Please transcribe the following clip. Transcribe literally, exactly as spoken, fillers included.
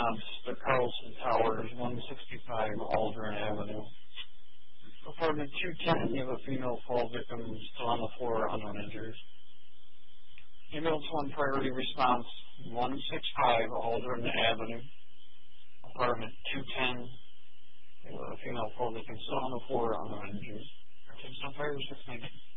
response, the Carlson Towers, one sixty-five Aldrin Avenue. Apartment two ten, you have a female fall victim still on the floor, unknown injuries. Ambulance one priority response, one sixty-five Aldrin Avenue. Apartment two ten, you have a female fall victim still on the floor, unknown injuries. Kingston Fire six ninety.